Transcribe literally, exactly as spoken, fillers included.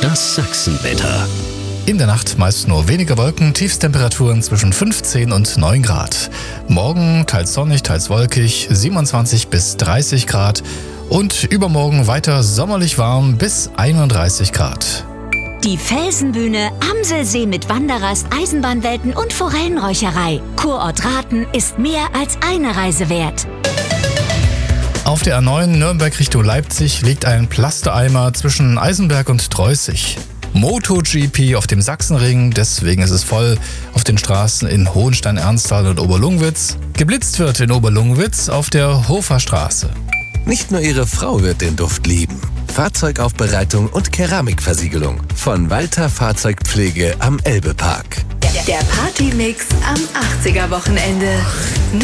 Das Sachsenwetter. In der Nacht meist nur wenige Wolken, Tiefstemperaturen zwischen fünfzehn und neun Grad. Morgen teils sonnig, teils wolkig, siebenundzwanzig bis dreißig Grad. Und übermorgen weiter sommerlich warm bis einunddreißig Grad. Die Felsenbühne, Amselsee mit Wanderrast, Eisenbahnwelten und Forellenräucherei. Kurort Rathen ist mehr als eine Reise wert. Auf der A neun Nürnberg Richtung Leipzig liegt ein Plastereimer zwischen Eisenberg und Treußig. MotoGP auf dem Sachsenring, deswegen ist es voll auf den Straßen in Hohenstein-Ernsthal und Oberlungwitz. Geblitzt wird in Oberlungwitz auf der Hoferstraße. Nicht nur Ihre Frau wird den Duft lieben. Fahrzeugaufbereitung und Keramikversiegelung von Walter Fahrzeugpflege am Elbepark. Der Partymix am achtziger Wochenende.